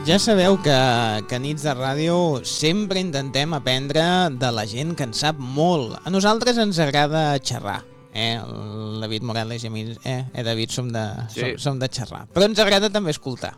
Ja sabeu que a Nits de Ràdio sempre intentem aprendre de la gent que en sap molt. A nosaltres ens agrada xerrar. El David Morales i a mi, David, som de xerrar. Però ens agrada també escoltar.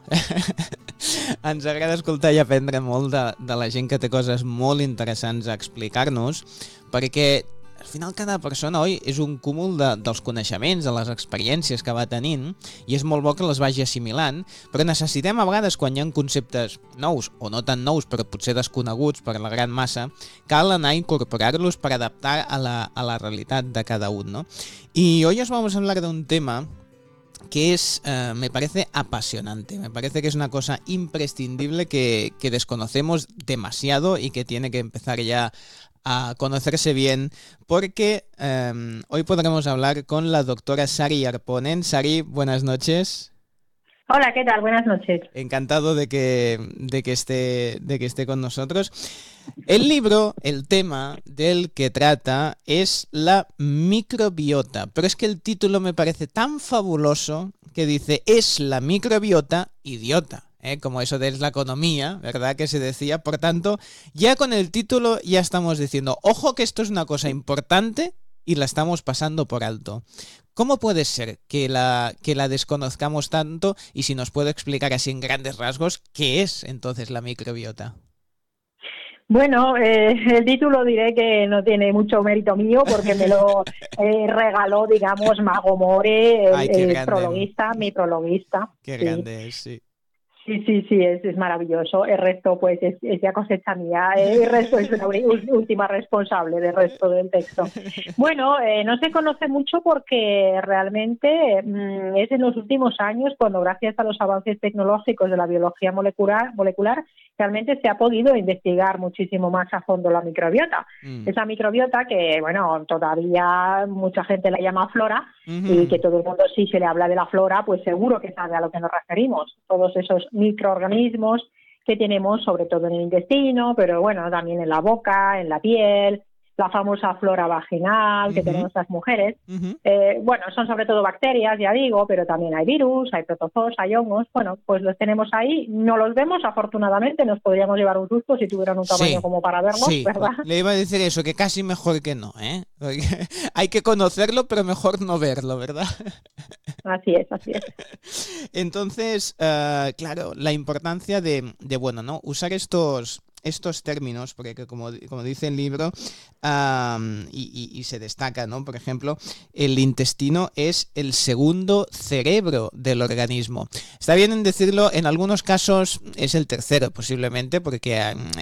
Ens agrada escoltar i aprendre molt de la gent que té coses molt interessants a explicar-nos, perquè al final cada persona, oi, és un cúmul dels coneixements, de les experiències que va tenint, i és molt bo que les vagi assimilant, però necessitem a vegades, quan hi ha conceptes nous, o no tan nous, però potser desconeguts per la gran massa, cal anar a incorporar-los per adaptar a la realitat de cada un, ¿no? Y hoy os vamos a hablar de un tema que es, me parece apasionante, me parece que es una cosa imprescindible que desconocemos demasiado y que tiene que empezar ya a conocerse bien, porque hoy podremos hablar con la doctora Sari Arponen. Sari, buenas noches. Hola, ¿qué tal? Buenas noches. Encantado de que esté con nosotros. El libro, el tema del que trata es la microbiota, pero es que el título me parece tan fabuloso que dice, es la microbiota idiota. Como eso de la economía, ¿verdad? Que se decía. Por tanto, ya con el título ya estamos diciendo, ojo que esto es una cosa importante y la estamos pasando por alto. ¿Cómo puede ser que la desconozcamos tanto? Y si nos puede explicar así en grandes rasgos, ¿qué es entonces la microbiota? Bueno, el título diré que no tiene mucho mérito mío porque me lo regaló, digamos, Mago More, el prologuista, mi prologuista. Qué grande es, sí. Sí, es maravilloso. El resto, pues, es ya cosecha mía. El resto es la última responsable del resto del texto. Bueno, no se conoce mucho porque realmente es en los últimos años cuando, gracias a los avances tecnológicos de la biología molecular realmente se ha podido investigar muchísimo más a fondo la microbiota. Esa microbiota que, bueno, todavía mucha gente la llama flora, y que todo el mundo, si se le habla de la flora, pues seguro que sabe a lo que nos referimos. Todos esos microorganismos que tenemos, sobre todo en el intestino, pero bueno, también en la boca, en la piel, la famosa flora vaginal que tenemos las mujeres. Bueno, son sobre todo bacterias, ya digo, pero también hay virus, hay protozoos, hay hongos. Bueno, pues los tenemos ahí, no los vemos, afortunadamente, nos podríamos llevar un susto si tuvieran un tamaño como para verlos, ¿verdad? Le iba a decir eso, que casi mejor que no, ¿eh? Hay que conocerlo, pero mejor no verlo, ¿verdad? Así es. Entonces, claro, la importancia de bueno, ¿no? Usar estos términos, porque como dice el libro, y se destaca, ¿no? Por ejemplo, el intestino es el segundo cerebro del organismo. Está bien en decirlo, en algunos casos es el tercero, posiblemente, porque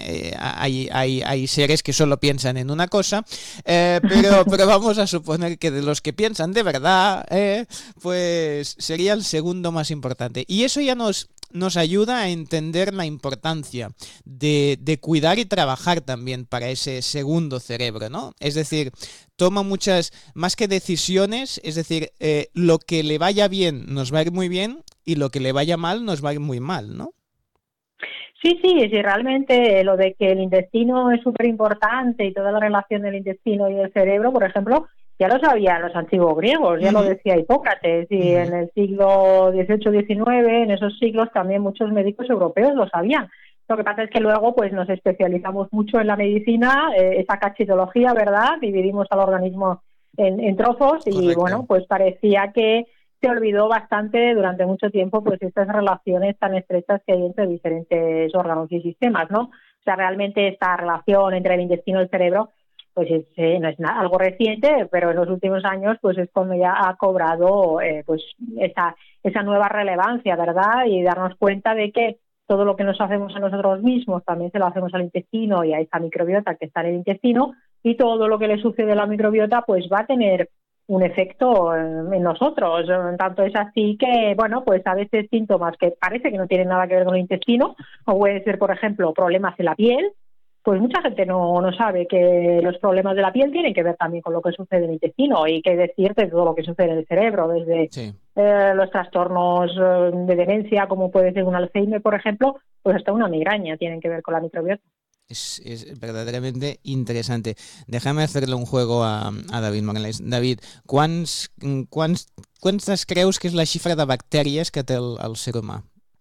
hay seres que solo piensan en una cosa, pero vamos a suponer que de los que piensan de verdad, pues sería el segundo más importante. Y eso ya nos ayuda a entender la importancia de cuidar y trabajar también para ese segundo cerebro, ¿no? Es decir, toma muchas, más que decisiones, es decir, lo que le vaya bien nos va a ir muy bien y lo que le vaya mal nos va a ir muy mal, ¿no? Sí, realmente lo de que el intestino es súper importante y toda la relación del intestino y el cerebro, por ejemplo, ya lo sabían los antiguos griegos, ya lo decía Hipócrates, y en el siglo XVIII-XIX, en esos siglos también muchos médicos europeos lo sabían. Lo que pasa es que luego pues nos especializamos mucho en la medicina, esa cachitología, ¿verdad? Dividimos al organismo en trozos. Y correcto. Bueno, pues parecía que se olvidó bastante durante mucho tiempo pues estas relaciones tan estrechas que hay entre diferentes órganos y sistemas, ¿no? O sea, realmente esta relación entre el intestino y el cerebro pues no es algo reciente, pero en los últimos años pues es cuando ya ha cobrado pues esa nueva relevancia, ¿verdad? Y darnos cuenta de que todo lo que nos hacemos a nosotros mismos también se lo hacemos al intestino y a esa microbiota que está en el intestino, y todo lo que le sucede a la microbiota pues va a tener un efecto en nosotros. Tanto es así que, bueno, pues a veces síntomas que parece que no tienen nada que ver con el intestino, o puede ser, por ejemplo, problemas en la piel. Pues mucha gente no sabe que los problemas de la piel tienen que ver también con lo que sucede en el intestino, y qué decir de todo lo que sucede en el cerebro, desde los trastornos de demencia, como puede ser un Alzheimer, por ejemplo, pues hasta una migraña tienen que ver con la microbiota. Es verdaderamente interessante. Déjame hacerle un juego a David Morales. David, quantes creus que és la xifra de bactèries que té el ser humà?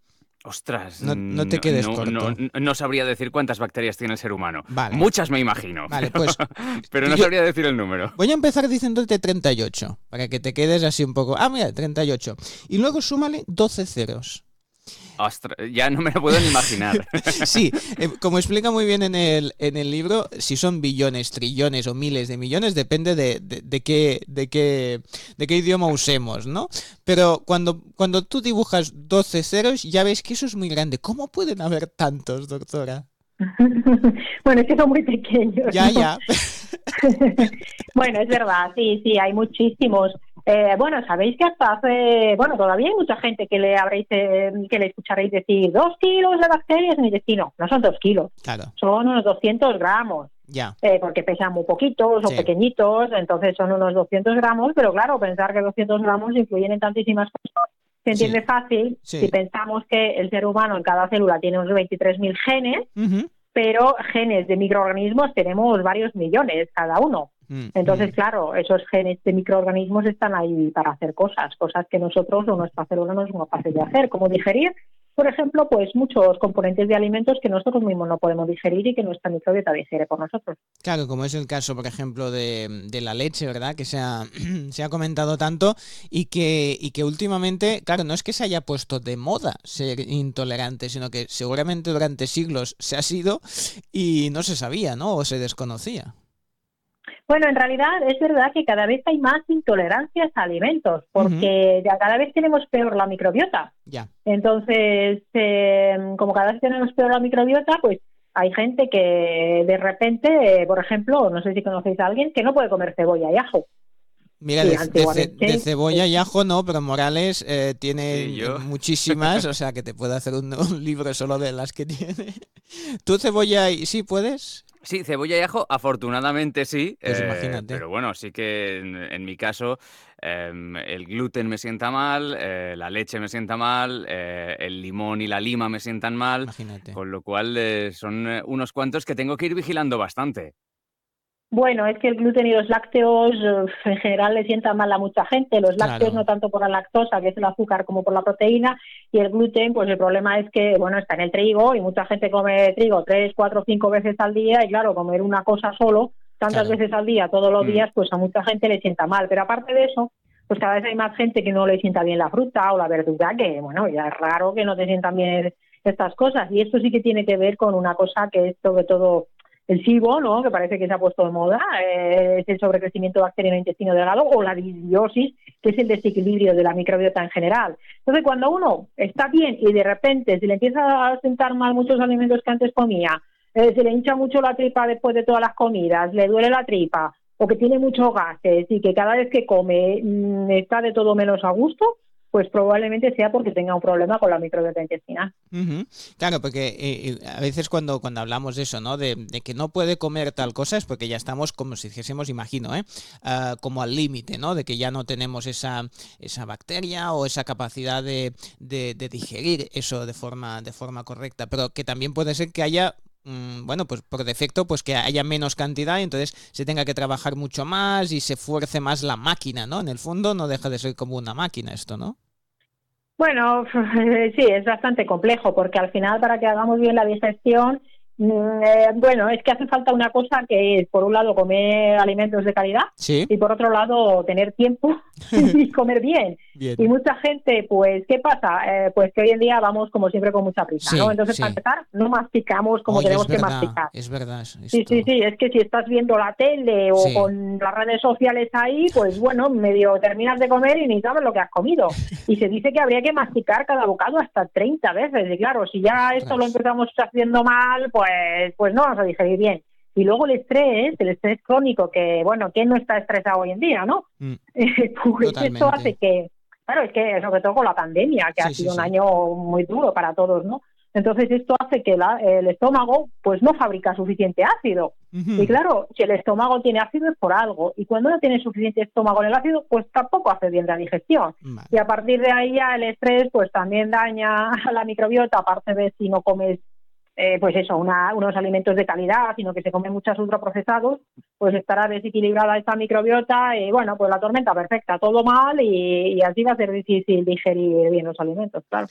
Ostras, No te quedes corto. No sabría decir cuántas bacterias tiene el ser humano. Vale. Muchas me imagino. Vale, pues... pero no sabría decir el número. Voy a empezar diciéndote 38, para que te quedes así un poco... mira, 38. Y luego súmale 12 ceros. Ostras, ya no me lo puedo ni imaginar. Sí, como explica muy bien en el libro, si son billones, trillones o miles de millones, depende de qué idioma usemos, ¿no? Pero cuando tú dibujas 12 ceros, ya ves que eso es muy grande. ¿Cómo pueden haber tantos, doctora? Bueno, es que son muy pequeños. Ya. Bueno, es verdad, sí, hay muchísimos. Bueno, sabéis que hasta hace, todavía hay mucha gente que le escucharéis decir 2 kilos de bacterias en el intestino. No son 2 kilos, claro. Son unos 200 gramos. Ya. Porque pesan muy poquitos, son sí. pequeñitos, entonces son unos 200 gramos, pero claro, pensar que 200 gramos influyen en tantísimas cosas. Se entiende fácil si pensamos que el ser humano en cada célula tiene unos 23.000 genes, pero genes de microorganismos tenemos varios millones cada uno. Entonces, claro, esos genes de microorganismos están ahí para hacer cosas que nosotros o nuestra célula no somos capaces de hacer, como digerir, por ejemplo, pues muchos componentes de alimentos que nosotros mismos no podemos digerir y que nuestra microbiota digiere por nosotros. Claro, como es el caso, por ejemplo, de la leche, ¿verdad? Que se ha comentado tanto y que últimamente, claro, no es que se haya puesto de moda ser intolerante, sino que seguramente durante siglos se ha sido y no se sabía, ¿no? O se desconocía. Bueno, en realidad es verdad que cada vez hay más intolerancias a alimentos, porque ya cada vez tenemos peor la microbiota. Ya. Entonces, como cada vez tenemos peor la microbiota, pues hay gente que de repente, por ejemplo, no sé si conocéis a alguien que no puede comer cebolla y ajo. Mira, de cebolla y ajo no, pero Morales tiene muchísimas, o sea que te puede hacer un libro solo de las que tiene. ¿Tú cebolla y sí puedes? Sí, cebolla y ajo, afortunadamente sí, pues imagínate. Pero bueno, sí que en mi caso el gluten me sienta mal, la leche me sienta mal, el limón y la lima me sientan mal, imagínate. Con lo cual son unos cuantos que tengo que ir vigilando bastante. Bueno, es que el gluten y los lácteos en general le sientan mal a mucha gente. Los lácteos no tanto por la lactosa, que es el azúcar, como por la proteína. Y el gluten, pues el problema es que, está en el trigo y mucha gente come trigo 3, 4, 5 veces al día. Y claro, comer una cosa solo, tantas veces al día, todos los días, pues a mucha gente le sienta mal. Pero aparte de eso, pues cada vez hay más gente que no le sienta bien la fruta o la verdura, que ya es raro que no te sientan bien estas cosas. Y esto sí que tiene que ver con una cosa que es sobre todo el SIBO, ¿no? Que parece que se ha puesto de moda, es el sobrecrecimiento bacteriano en el intestino delgado, o la disbiosis, que es el desequilibrio de la microbiota en general. Entonces, cuando uno está bien y de repente se le empieza a sentar mal muchos alimentos que antes comía, se le hincha mucho la tripa después de todas las comidas, le duele la tripa, o que tiene muchos gases y que cada vez que come está de todo menos a gusto, pues probablemente sea porque tenga un problema con la microbiota intestinal. Claro, porque a veces cuando hablamos de eso, ¿no? De que no puede comer tal cosa es porque ya estamos, como si dijésemos, imagino, como al límite, ¿no? De que ya no tenemos esa bacteria o esa capacidad de digerir eso de forma correcta, pero que también puede ser que haya pues por defecto, pues que haya menos cantidad y entonces se tenga que trabajar mucho más y se fuerce más la máquina, ¿no? En el fondo no deja de ser como una máquina esto, ¿no? Bueno, sí, es bastante complejo porque al final para que hagamos bien la digestión, es que hace falta una cosa que es, por un lado, comer alimentos de calidad y por otro lado, tener tiempo y comer bien. Y mucha gente, pues, ¿qué pasa? Pues que hoy en día vamos, como siempre, con mucha prisa, ¿no? Entonces, para empezar, no masticamos como tenemos que masticar. Es verdad. Sí, es que si estás viendo la tele o con las redes sociales ahí, pues bueno, medio terminas de comer y ni sabes lo que has comido. Y se dice que habría que masticar cada bocado hasta 30 veces. Y claro, si ya esto lo empezamos haciendo mal, pues no vamos a digerir bien. Y luego el estrés crónico, que ¿quién no está estresado hoy en día, no? Pues esto hace que, claro, es que sobre todo con la pandemia, que ha sido un año muy duro para todos, ¿no? Entonces esto hace que el estómago pues no fabrica suficiente ácido. Y claro, si el estómago tiene ácido es por algo. Y cuando no tiene suficiente estómago en el ácido, pues tampoco hace bien la digestión. Y a partir de ahí ya el estrés pues también daña a la microbiota, aparte de si no comes unos alimentos de calidad, sino que se comen muchos ultraprocesados, pues estará desequilibrada esta microbiota y pues la tormenta perfecta, todo mal y así va a ser difícil digerir bien los alimentos, claro.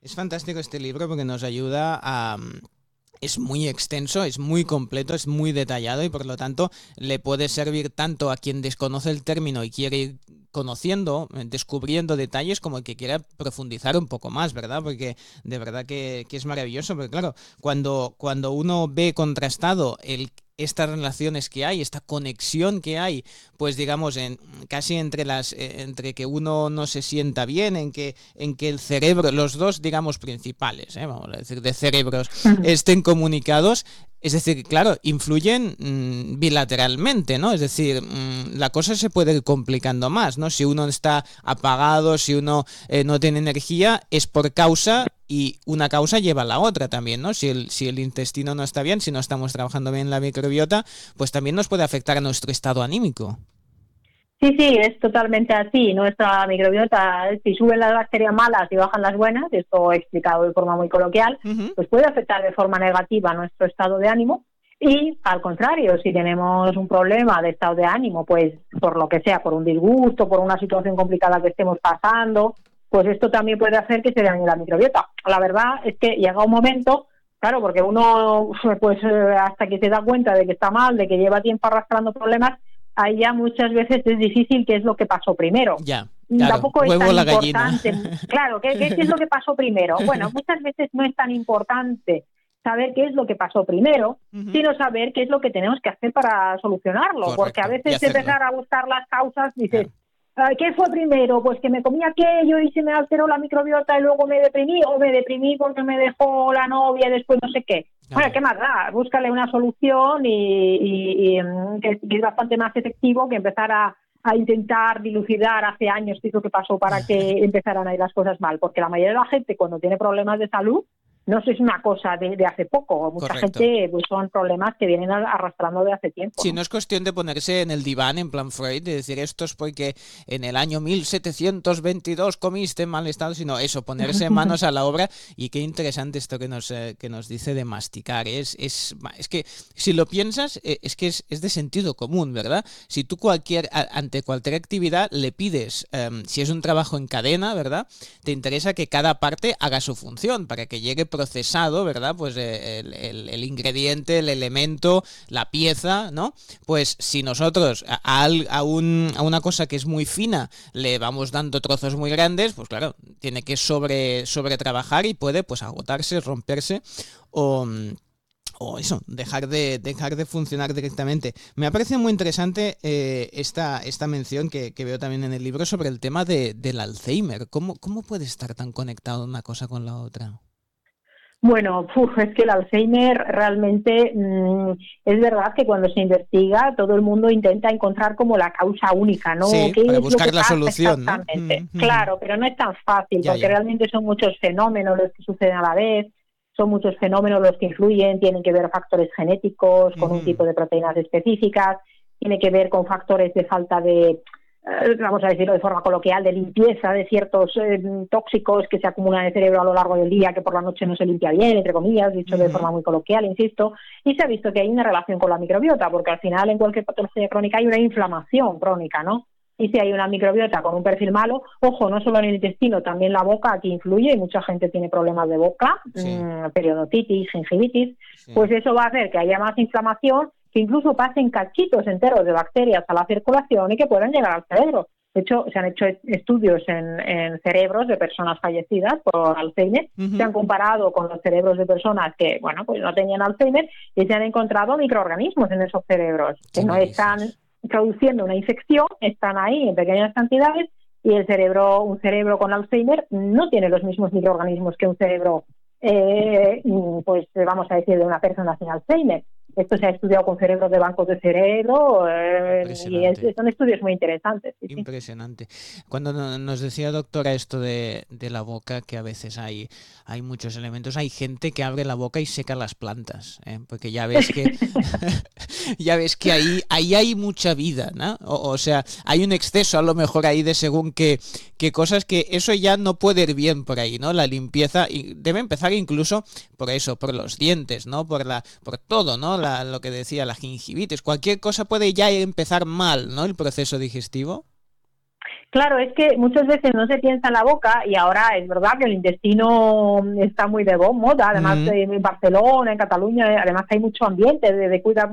Es fantástico este libro porque nos ayuda a... Es muy extenso, es muy completo, es muy detallado y por lo tanto le puede servir tanto a quien desconoce el término y quiere ir conociendo, descubriendo detalles, como el que quiera profundizar un poco más, ¿verdad? Porque de verdad que es maravilloso, porque claro, cuando uno ve contrastado estas relaciones que hay, esta conexión que hay, pues digamos, casi entre que uno no se sienta bien, en que el cerebro, los dos, digamos, principales, vamos a decir, de cerebros, estén comunicados. Es decir, claro, influyen bilateralmente, ¿no? Es decir, la cosa se puede ir complicando más, ¿no? Si uno está apagado, si uno no tiene energía, es por causa, y una causa lleva a la otra también, ¿no? Si el intestino no está bien, si no estamos trabajando bien la microbiota, pues también nos puede afectar a nuestro estado anímico. Sí, es totalmente así. Nuestra microbiota, si suben las bacterias malas y bajan las buenas, esto explicado de forma muy coloquial, pues puede afectar de forma negativa nuestro estado de ánimo. Y al contrario, si tenemos un problema de estado de ánimo, pues por lo que sea, por un disgusto, por una situación complicada que estemos pasando, pues esto también puede hacer que se dañe la microbiota. La verdad es que llega un momento, claro, porque uno pues hasta que se da cuenta de que está mal, de que lleva tiempo arrastrando problemas, ahí ya muchas veces es difícil qué es lo que pasó primero. Ya, claro, tampoco es huevo tan la importante. gallina. Claro, ¿qué es lo que pasó primero? Bueno, muchas veces no es tan importante saber qué es lo que pasó primero, sino saber qué es lo que tenemos que hacer para solucionarlo. Correcto, porque a veces empezar a buscar las causas, dices, ¿qué fue primero? Pues que me comí aquello y se me alteró la microbiota y luego me deprimí, o me deprimí porque me dejó la novia y después no sé qué. Bueno, ¿qué más da? Búscale una solución y que es bastante más efectivo que empezar a intentar dilucidar hace años qué es lo que pasó para que empezaran a ir las cosas mal. Porque la mayoría de la gente, cuando tiene problemas de salud, no es una cosa de hace poco. Mucha Correcto. gente pues son problemas que vienen arrastrando de hace tiempo. Sí, no es cuestión de ponerse en el diván en plan Freud, de decir esto es porque en el año 1722 comiste en mal estado, sino eso, ponerse manos a la obra. Y qué interesante esto que nos dice de masticar. Es que si lo piensas, es que es de sentido común, ¿verdad? Si tú ante cualquier actividad le pides, si es un trabajo en cadena, ¿verdad? Te interesa que cada parte haga su función para que llegue procesado, ¿verdad? Pues el ingrediente, el elemento, la pieza, ¿no? Pues si nosotros a una cosa que es muy fina le vamos dando trozos muy grandes, pues claro, tiene que sobre trabajar y puede pues agotarse, romperse o eso, dejar de funcionar directamente. Me ha parecido muy interesante esta mención que veo también en el libro sobre el tema del Alzheimer. ¿Cómo puede estar tan conectado una cosa con la otra? Bueno, es que el Alzheimer realmente es verdad que cuando se investiga todo el mundo intenta encontrar como la causa única, ¿no? Sí, ¿Qué para es buscar lo que la pasa solución, ¿no? exactamente? Claro, pero no es tan fácil porque realmente son muchos fenómenos los que suceden a la vez, son muchos fenómenos los que influyen, tienen que ver factores genéticos con un tipo de proteínas específicas, tiene que ver con factores de falta de vamos a decirlo de forma coloquial, de limpieza de ciertos tóxicos que se acumulan en el cerebro a lo largo del día, que por la noche no se limpia bien, entre comillas, dicho de forma muy coloquial, insisto, y se ha visto que hay una relación con la microbiota, porque al final en cualquier patología crónica hay una inflamación crónica, ¿no? Y si hay una microbiota con un perfil malo, ojo, no solo en el intestino, también la boca aquí influye, y mucha gente tiene problemas de boca, periodontitis, gingivitis, pues eso va a hacer que haya más inflamación, que incluso pasen cachitos enteros de bacterias a la circulación y que puedan llegar al cerebro. De hecho, se han hecho estudios en cerebros de personas fallecidas por Alzheimer, se han comparado con los cerebros de personas que, bueno, pues no tenían Alzheimer y se han encontrado microorganismos en esos cerebros que no están produciendo una infección, están ahí en pequeñas cantidades y un cerebro con Alzheimer no tiene los mismos microorganismos que un cerebro, pues vamos a decir, de una persona sin Alzheimer. Esto se ha estudiado con cerebros de bancos de cerebro y son estudios muy interesantes. Sí, impresionante. Cuando nos decía, doctora, esto de la boca, que a veces hay muchos elementos, hay gente que abre la boca y seca las plantas, porque ya ves que ahí hay mucha vida, ¿no? O sea, hay un exceso a lo mejor ahí de según qué cosas, que eso ya no puede ir bien por ahí, ¿no? La limpieza y debe empezar incluso por eso, por los dientes, ¿no? Por todo, ¿no? Lo que decía, la gingivitis, cualquier cosa puede ya empezar mal, ¿no? El proceso digestivo. Claro, es que muchas veces no se piensa en la boca y ahora es verdad que el intestino está muy de moda, además en Barcelona, en Cataluña, además hay mucho ambiente de cuidar